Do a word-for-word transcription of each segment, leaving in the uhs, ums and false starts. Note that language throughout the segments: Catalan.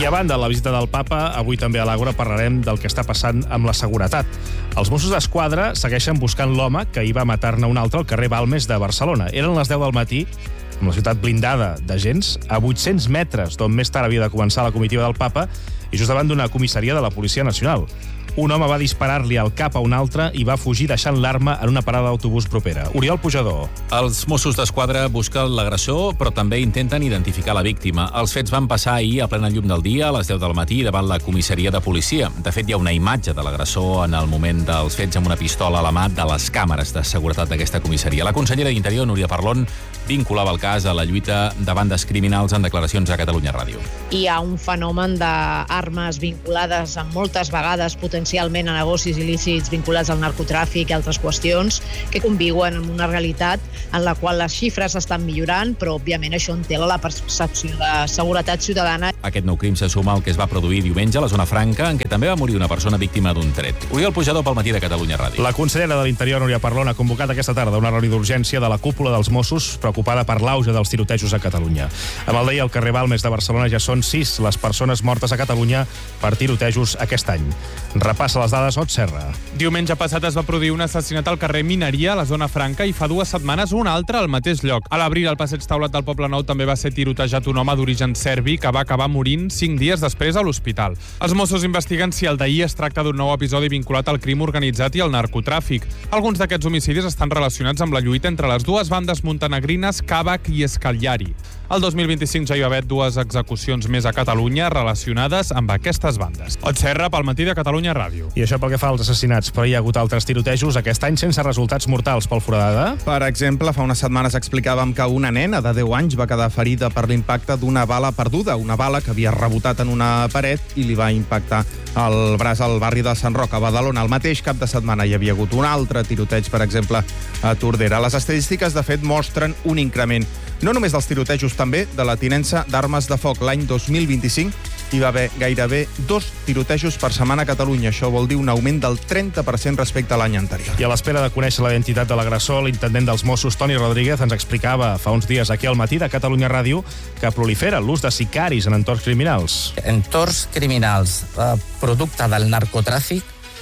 I a banda de la visita del papa, avui també a l'Àgora parlarem del que està passant amb la seguretat. Els Mossos d'Esquadra segueixen buscant l'home que ahir va matar-ne un altre al carrer Balmes de Barcelona. Eren les deu del matí, amb la ciutat blindada d'agents, a vuit-cents metres d'on més tard havia de començar la comitiva del papa i just davant d'una comissaria de la Policia Nacional. Un home va disparar-li al cap a un altre i va fugir deixant l'arma en una parada d'autobús propera. Oriol Pujador. Els Mossos d'Esquadra busquen l'agressor, però també intenten identificar la víctima. Els fets van passar ahir a plena llum del dia, a les deu del matí, davant la comissaria de policia. De fet, hi ha una imatge de l'agressor en el moment dels fets amb una pistola a la mà de les càmeres de seguretat d'aquesta comissaria. La consellera d'Interior, Núria Parlon, vinculava el cas a la lluita de bandes criminals en declaracions a Catalunya Ràdio. Hi ha un fenomen d'armes vinculades amb moltes vegades potencialment a negocis il·lícits vinculats al narcotràfic i altres qüestions que conviuen en una realitat en la qual les xifres estan millorant, però òbviament això entela la percepció de seguretat ciutadana. Aquest nou crim se suma al que es va produir diumenge a la zona franca, en què també va morir una persona víctima d'un tret. Oriol Pujador pel matí de Catalunya Ràdio. La consellera de l'Interior, Núria Parlon, ha convocat aquesta tarda una reunió d'urgència de la cúpula dels Mossos, preocupada per l'auge dels tirotejos a Catalunya. Amb el dia al carrer Balmes de Barcelona ja són sis les persones mortes a Catalunya per tirotejos aquest any. Repassa les dades, Ot Serra. Diumenge passat es va produir un assassinat al carrer Mineria, a la zona franca, i fa dues setmanes un altre al mateix lloc. A l'abril, al passeig Taulat del Poble Nou també va ser tirotejat un home d'origen serbi que va acabar morint cinc dies després a l'hospital. Els Mossos investiguen si el d'ahir es tracta d'un nou episodi vinculat al crim organitzat i al narcotràfic. Alguns d'aquests homicidis estan relacionats amb la lluita entre les dues bandes montenegrines Càbac i Escagliari. El dos mil vint-i-cinc ja hi va haver dues execucions més a Catalunya relacionades amb aquestes bandes. Ot Serra, pel matí de Catalunya Ràdio. I això pel que fa als assassinats, però hi ha hagut altres tirotejos aquest any sense resultats mortals, Pol Foradada. Per exemple, fa unes setmanes explicàvem que una nena de deu anys va quedar ferida per l'impacte d'una bala perduda, una bala que havia rebotat en una paret i li va impactar al braç al barri de Sant Roc, a Badalona. El mateix cap de setmana hi havia hagut un altre tiroteig, per exemple, a Tordera. Les estadístiques, de fet, mostren un increment, no només dels tirotejos, també de la tinença d'armes de foc. L'any dos mil vint-i-cinc hi va haver gairebé dos tirotejos per setmana a Catalunya. Això vol dir un augment del trenta per cent respecte a l'any anterior. I a l'espera de conèixer la identitat de l'agressor, l'intendent dels Mossos, Toni Rodríguez, ens explicava fa uns dies aquí al matí de Catalunya Ràdio que prolifera l'ús de sicaris en entorns criminals. Entorns criminals, eh, producte del narcotràfic,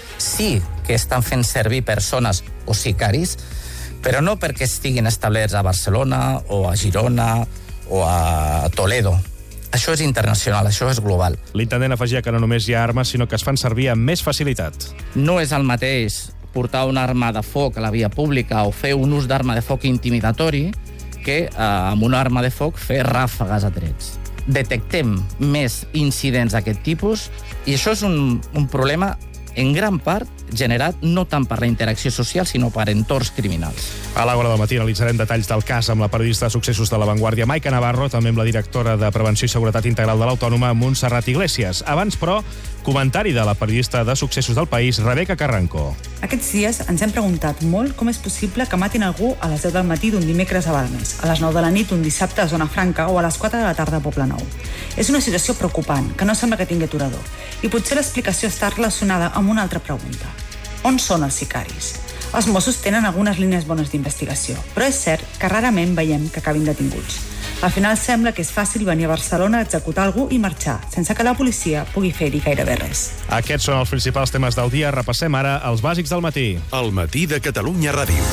sí que estan fent servir persones o sicaris, però no perquè estiguin establerts a Barcelona o a Girona o a Toledo. Això és internacional, això és global. L'intendent afegia que no només hi ha armes, sinó que es fan servir amb més facilitat. No és el mateix portar una arma de foc a la via pública o fer un ús d'arma de foc intimidatori que eh, amb una arma de foc fer ràfegues a trets. Detectem més incidents d'aquest tipus i això és un, un problema en gran part generat no tant per la interacció social, sinó per entorns criminals. A l'Àgora del matí analitzarem detalls del cas amb la periodista de successos de La Vanguardia, Maica Navarro, també amb la directora de Prevenció i Seguretat Integral de l'Autònoma, Montserrat Iglesias. Abans, però, comentari de la periodista de successos del País, Rebeca Carranco. Aquests dies ens hem preguntat molt com és possible que matin algú a les deu del matí d'un dimecres a Balmes, a les nou de la nit un dissabte a Zona Franca o a les quatre de la tarda a Poble Nou. És una situació preocupant, que no sembla que tingui aturador. I potser l'explicació està relacionada amb una altra pregunta. On són els sicaris? Els Mossos tenen algunes línies bones d'investigació, però és cert que rarament veiem que acabin detinguts. Al final sembla que és fàcil venir a Barcelona a executar algú i marxar, sense que la policia pugui fer-hi gairebé res. Aquests són els principals temes del dia. Repassem ara els bàsics del matí. El matí de Catalunya Ràdio.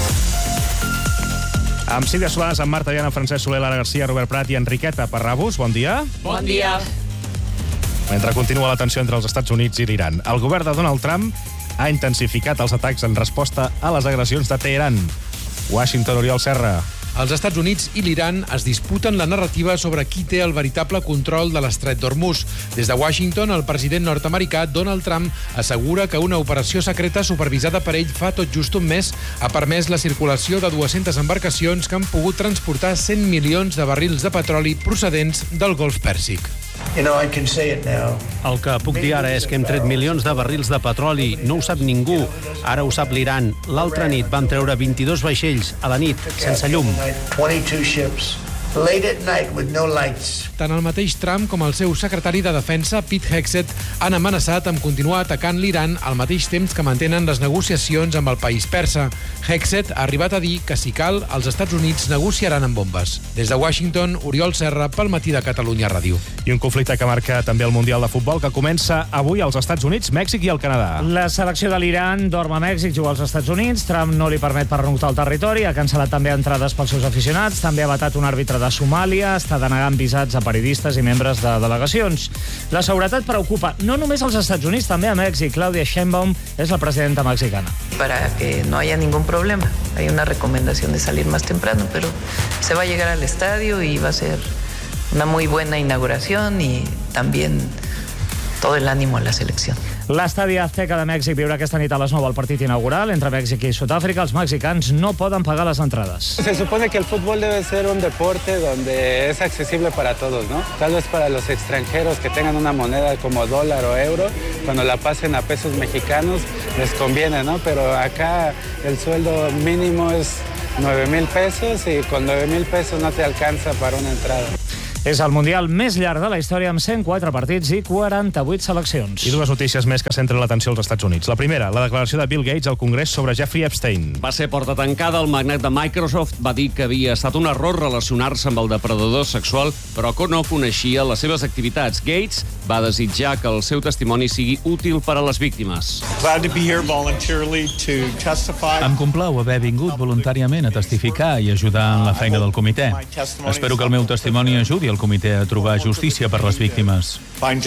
Amb Sílvia Solanes, amb Marta Viana, Francesc Soler, Lara Garcia, Robert Prat i Enriqueta Parrabus. Bon dia. Bon dia. Mentre continua la tensió entre els Estats Units i l'Iran, el govern de Donald Trump ha intensificat els atacs en resposta a les agressions de Teheran. Washington, Oriol Serra. Els Estats Units i l'Iran es disputen la narrativa sobre qui té el veritable control de l'estret d'Hormuz. Des de Washington, el president nord-americà Donald Trump assegura que una operació secreta supervisada per ell fa tot just un mes ha permès la circulació de dues-centes embarcacions que han pogut transportar cent milions de barrils de petroli procedents del Golf Pèrsic. El que puc dir ara és que hem tret milions de barrils de petroli. No ho sap ningú. Ara ho sap l'Iran. L'altra nit van treure vint-i-dos vaixells a la nit, sense llum. late at night with no lights. Tant el mateix Trump com el seu secretari de Defensa, Pete Hegseth, han amenaçat amb continuar atacant l'Iran al mateix temps que mantenen les negociacions amb el país persa. Hegseth ha arribat a dir que, si cal, els Estats Units negociaran amb bombes. Des de Washington, Oriol Serra, pel Matí de Catalunya Ràdio. I un conflicte que marca també el Mundial de Futbol, que comença avui als Estats Units, Mèxic i el Canadà. La selecció de l'Iran dorm a Mèxic, juga als Estats Units. Trump no li permet pernoctar al territori, ha cancel·lat també entrades pels seus aficionats, també ha vetat un àrbitre de Somàlia, està denegant visats a periodistes i membres de delegacions. La seguretat preocupa no només als Estats Units, també a Mèxic. Claudia Sheinbaum és la presidenta mexicana. Para que no haya ningún problema. Hay una recomendación de salir más temprano, pero se va a llegar al estadio y va a ser una muy buena inauguración y también todo el ánimo a la selección. L'estadi Azteca de Mèxic viurà aquesta nit a les nou el partit inaugural entre Mèxic i Sud-àfrica. Els mexicans no poden pagar les entrades. Se supone que el fútbol debe ser un deporte donde es accesible para todos, ¿no? Tal vez para los extranjeros que tengan una moneda como dólar o euro, cuando la pasen a pesos mexicanos, les conviene, ¿no? Pero acá el sueldo mínimo es nueve mil pesos y con nueve mil pesos no te alcanza para una entrada. És el Mundial més llarg de la història, amb cent quatre partits i quaranta-vuit seleccions. I dues notícies més que centren l'atenció als Estats Units. La primera, la declaració de Bill Gates al Congrés sobre Jeffrey Epstein. Va ser porta tancada. El magnat de Microsoft va dir que havia estat un error relacionar-se amb el depredador sexual, però que no coneixia les seves activitats. Gates va desitjar que el seu testimoni sigui útil per a les víctimes. Em complau haver vingut voluntàriament a testificar i ajudar en la feina del comitè. Espero que el meu testimoni ajudi el comitè a trobar justícia per les víctimes.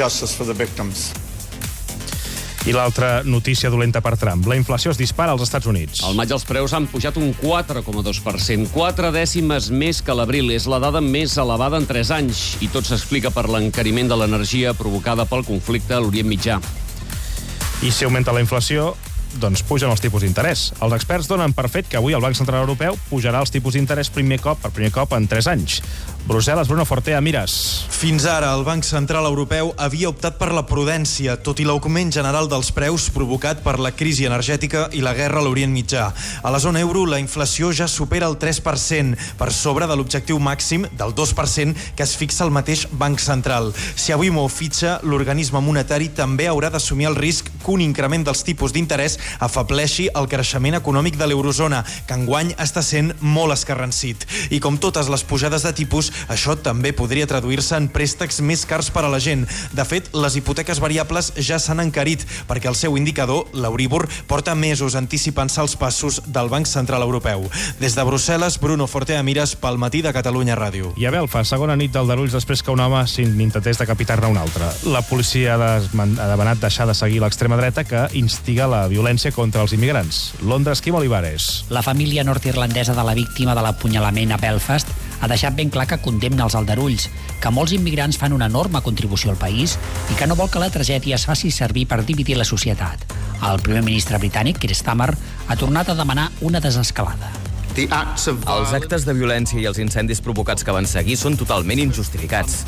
I l'altra notícia dolenta per Trump. La inflació es dispara als Estats Units. Al maig els preus han pujat un quatre coma dos per cent, quatre dècimes més que l'abril. És la dada més elevada en tres anys. I tot s'explica per l'encariment de l'energia provocada pel conflicte a l'Orient Mitjà. I si augmenta la inflació, doncs pugen els tipus d'interès. Els experts donen per fet que avui el Banc Central Europeu pujarà els tipus d'interès primer cop per primer cop en tres anys. Brussel·les, Bruno Fortea, Mires. Fins ara, el Banc Central Europeu havia optat per la prudència, tot i l'augment general dels preus provocat per la crisi energètica i la guerra a l'Orient Mitjà. A la zona euro, la inflació ja supera el tres per cent, per sobre de l'objectiu màxim del dos per cent que es fixa el mateix Banc Central. Si avui m'ho fitxa, l'organisme monetari també haurà d'assumir el risc que un increment dels tipus d'interès afableixi el creixement econòmic de l'eurozona, que enguany està sent molt escarransit. I com totes les pujades de tipus, això també podria traduir-se en préstecs més cars per a la gent. De fet, les hipoteques variables ja s'han encarit, perquè el seu indicador, l'Euribor, porta mesos anticipant-se els passos del Banc Central Europeu. Des de Brussel·les, Bruno Fortea, Mires, pel Matí de Catalunya Ràdio. I a Belfast, segona nit d'aldarulls després que un home s'intentés decapitar-ne un altre. La policia ha demanat deixar de seguir l'extrema dreta que instiga la violència contra els immigrants. Londres, Quim Olivares. La família nord-irlandesa de la víctima de l'apunyalament a Belfast ha deixat ben clar que condemna els aldarulls, que molts immigrants fan una enorme contribució al país i que no vol que la tragèdia es faci servir per dividir la societat. El primer ministre britànic, Keir Starmer, ha tornat a demanar una desescalada. Els actes de violència i els incendis provocats que van seguir són totalment injustificats.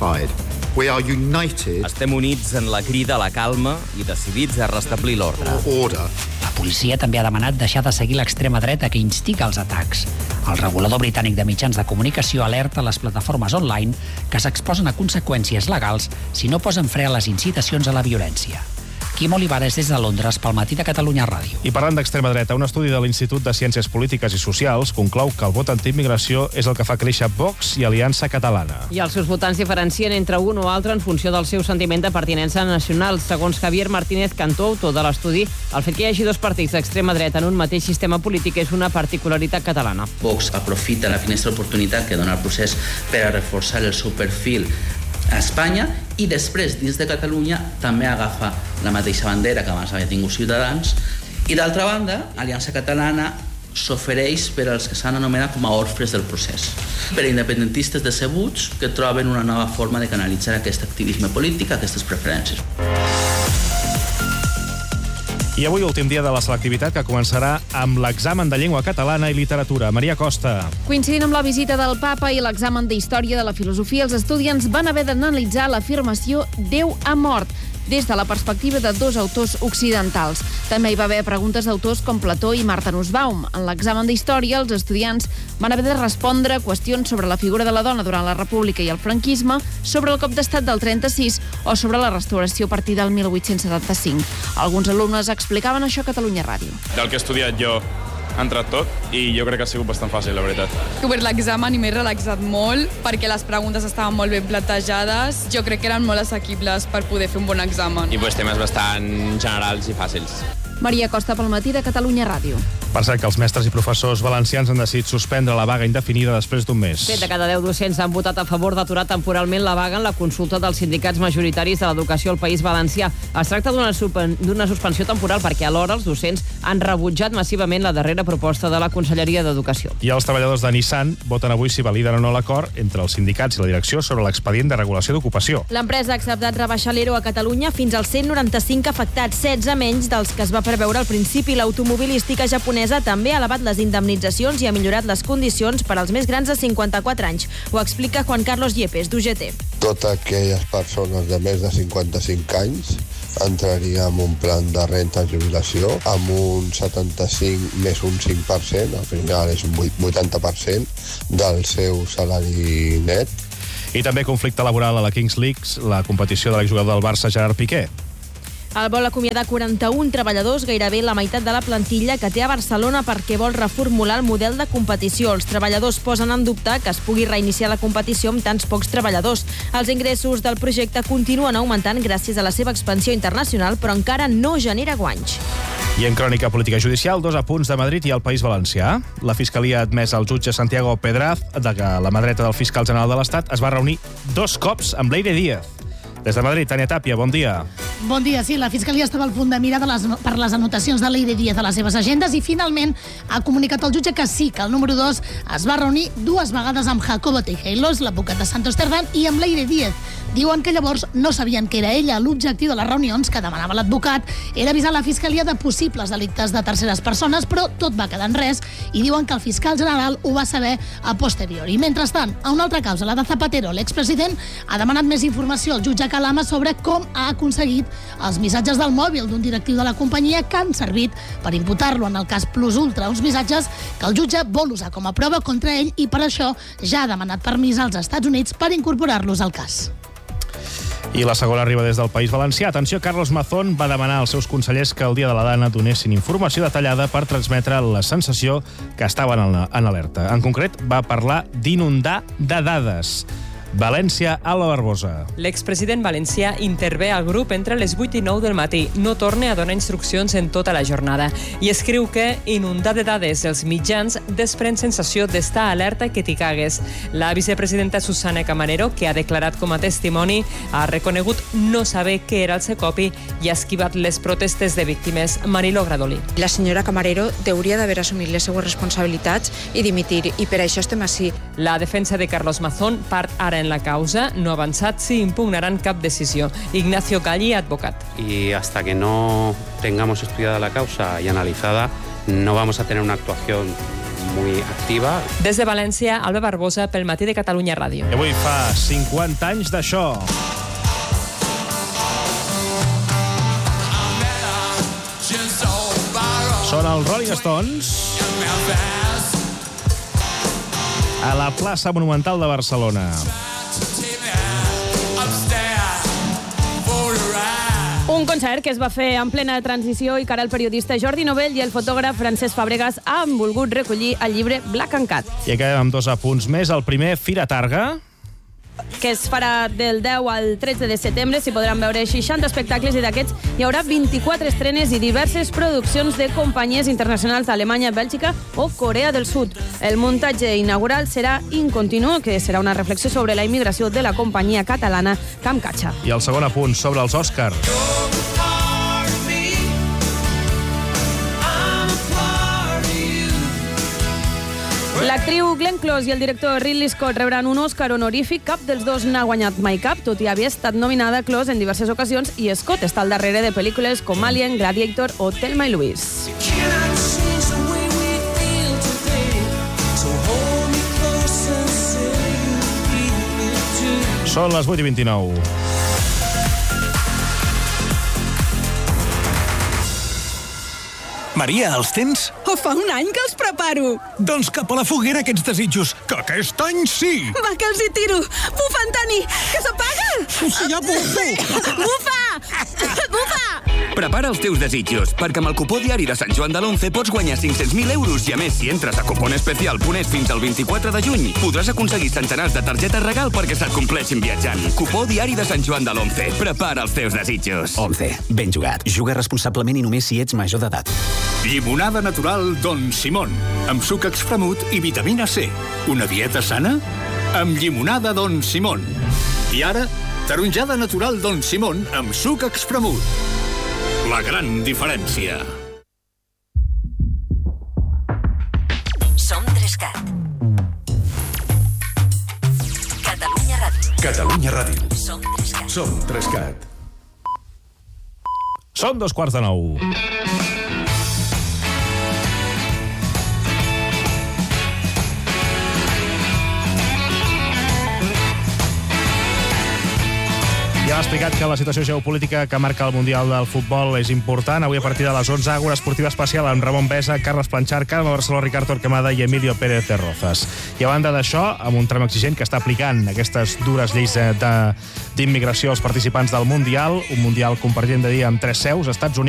Estem units en la crida a la calma i decidits a restablir l'ordre. La policia també ha demanat deixar de seguir l'extrema dreta que instiga els atacs. El regulador britànic de mitjans de comunicació alerta les plataformes online que s'exposen a conseqüències legals si no posen fre a les incitacions a la violència. Quim Olivares des de Londres pel Matí de Catalunya Ràdio. I parlant d'extrema dreta, un estudi de l'Institut de Ciències Polítiques i Socials conclou que el vot antiimmigració és el que fa créixer Vox i Aliança Catalana. I els seus votants diferencien entre un o altre en funció del seu sentiment de pertinença nacional. Segons Javier Martínez Cantó, autor de l'estudi, el fet que hi hagi dos partits d'extrema dreta en un mateix sistema polític és una particularitat catalana. Vox aprofita la finestra d'oportunitat que dona el procés per a reforçar el seu perfil a Espanya i després, dins de Catalunya, també agafa la mateixa bandera que abans havia tingut Ciutadans i, d'altra banda, Aliança Catalana s'ofereix per als que s'han anomenat com a orfes del procés, per a independentistes decebuts que troben una nova forma de canalitzar aquest activisme polític, aquestes preferències. I avui, últim dia de la selectivitat, que començarà amb l'examen de llengua catalana i literatura. Maria Costa. Coincidint amb la visita del papa i l'examen d'història de la filosofia, els estudiants van haver d'analitzar l'afirmació «Déu ha mort». des de la perspectiva de dos autors occidentals. També hi va haver preguntes d'autors com Plató i Martha Nussbaum. En l'examen d'història, els estudiants van haver de respondre qüestions sobre la figura de la dona durant la República i el franquisme, sobre el cop d'estat del trenta-sis o sobre la restauració a partir del mil vuit-cents setanta-cinc. Alguns alumnes explicaven això a Catalunya Ràdio. Del que he estudiat jo ha entrat tot i jo crec que ha sigut bastant fàcil, la veritat. Per l'examen m'he relaxat molt perquè les preguntes estaven molt ben plantejades. Jo crec que eren molt assequibles per poder fer un bon examen. I pues, temes bastant generals i fàcils. Maria Costa pel matí de Catalunya Ràdio. Per cert que els mestres i professors valencians han decidit suspendre la vaga indefinida després d'un mes. Set de cada deu docents han votat a favor d'aturar temporalment la vaga en la consulta dels sindicats majoritaris de l'educació al País Valencià. Es tracta d'una d'una suspensió temporal perquè alhora els docents han rebutjat massivament la darrera proposta de la Conselleria d'Educació. I els treballadors de Nissan voten avui si validen o no l'acord entre els sindicats i la direcció sobre l'expedient de regulació d'ocupació. L'empresa ha acceptat rebaixar l'E R O a Catalunya fins als cent noranta-cinc afectats, setze menys dels que es va preveure al principi. L'automobilística japonesa també ha elevat les indemnitzacions i ha millorat les condicions per als més grans de cinquanta-quatre anys. Ho explica Juan Carlos Yepes, d'U G T. Totes aquelles persones de més de cinquanta-cinc anys entraria en un plan de renta de jubilació amb un setanta-cinc més un cinc per cent, al final és un vuitanta per cent del seu salari net. I també conflicte laboral a la Kings League, la competició de l'exjugador del Barça, Gerard Piqué. El vol acomiadar quaranta-un treballadors, gairebé la meitat de la plantilla que té a Barcelona perquè vol reformular el model de competició. Els treballadors posen en dubte que es pugui reiniciar la competició amb tants pocs treballadors. Els ingressos del projecte continuen augmentant gràcies a la seva expansió internacional, però encara no genera guanys. I en crònica política judicial, dos apunts de Madrid i el País Valencià. La Fiscalia ha admès al jutge Santiago Pedraz de que la mà dreta del fiscal general de l'Estat es va reunir dos cops amb Leire Díaz. Des de Madrid, Tània Tàpia, bon dia. Bon dia, sí. La Fiscalia estava al punt de mirar de les, per les anotacions de Leire Díaz a les seves agendes i finalment ha comunicat al jutge que sí, que el número dos es va reunir dues vegades amb Jacobo Tejeilos, l'advocat de Santos Cerdán, i amb Leire Díaz. Diuen que llavors no sabien que era ella. L'objectiu de les reunions que demanava l'advocat era avisar la Fiscalia de possibles delictes de terceres persones, però tot va quedar en res i diuen que el fiscal general ho va saber a posteriori. Mentrestant, a una altra causa, la de Zapatero, l'expresident ha demanat més informació al jutge Calama sobre com ha aconseguit els missatges del mòbil d'un directiu de la companyia que han servit per imputar-lo en el cas Plus Ultra, uns missatges que el jutge vol usar com a prova contra ell i per això ja ha demanat permís als Estats Units per incorporar-los al cas. I la segona arriba des del País Valencià. Atenció, Carlos Mazón va demanar als seus consellers que el dia de la Dana donessin informació detallada per transmetre la sensació que estaven en alerta. En concret, va parlar d'inundar de dades. València, Alba Barbosa. L'expresident valencià intervé al grup entre les vuit i nou del matí. No torna a donar instruccions en tota la jornada. I escriu que inundar de dades els mitjans desprèn sensació d'estar alerta i que t'hi cagues. La vicepresidenta Susana Camarero, que ha declarat com a testimoni, ha reconegut no saber què era el Secopi i ha esquivat les protestes de víctimes. Marilo Gradolí. La senyora Camarero hauria d'haver assumit les seues responsabilitats i dimitir, i per això estem així. La defensa de Carlos Mazón part ara en la causa, no ha avançat si impugnaran cap decisió. Ignacio Galli, advocat. Y hasta que no tengamos estudiada la causa y analizada, no vamos a tener una actuación muy activa. Des de València, Alba Barbosa, pel matí de Catalunya Ràdio. I avui fa cinquanta anys d'això. Són els Rolling Stones a la plaça Monumental de Barcelona. Un concert que es va fer en plena transició i que ara el periodista Jordi Novell i el fotògraf Francesc Fàbregas han volgut recollir el llibre Black and Cat. I acabem amb dos apunts més. El primer, Fira Targa, que es farà del deu al tretze de setembre. S'hi podran veure seixanta espectacles i d'aquests hi haurà vint-i-quatre estrenes i diverses produccions de companyies internacionals d'Alemanya, Bèlgica o Corea del Sud. El muntatge inaugural serà Incontinu, que serà una reflexió sobre la immigració de la companyia catalana Camcatxa. I el segon apunt sobre els Òscars. L'actriu Glenn Close i el director Ridley Scott rebran un Òscar honorífic. Cap dels dos n'ha guanyat mai cap, tot i haver estat nominada Close en diverses ocasions, i Scott està al darrere de pel·lícules com Alien, Gladiator o Thelma i Louise. Són les vuit i vint-i-nou. Maria, els tens? O fa un any que els preparo. Doncs cap a la foguera aquests desitjos, que aquest any sí! Va, que els hi tiro. Bufa, Antoni, que s'apaga! Sí, ja bufo! Bufa! Bufa! Prepara els teus desitjos, perquè amb el cupó diari de Sant Joan de l'Once pots guanyar cinc-cents mil euros i, a més, si entres a cuponespecial punt es fins al vint-i-quatre de juny, podràs aconseguir centenars de targetes regal perquè se't compleixin viatjant. Cupó diari de Sant Joan de l'Once. Prepara els teus desitjos. Once. Ben jugat. Juga responsablement i només si ets major d'edat. Llimonada natural Don Simón, amb suc extremut i vitamina C. Una dieta sana? Amb llimonada Don Simón. I ara, taronjada natural Don Simón amb suc extremut. La gran diferència. Som Trescat. Catalunya Ràdio. Catalunya Ràdio. Som Trescat. Som Trescat. Són dos quarts de nou. Ja hem explicat que la situació geopolítica que marca el Mundial del Futbol és important. Avui a partir de les onze, Àgora Esportiva Especial amb Ramon Besa, Carles Planchar, Carme Barceló, Ricard Torquemada i Emilio Pérez de Rozas. I a banda d'això, amb un tram exigent que està aplicant aquestes dures lleis d'immigració als participants del Mundial, un Mundial compartint de dia amb tres seus, Estats Units,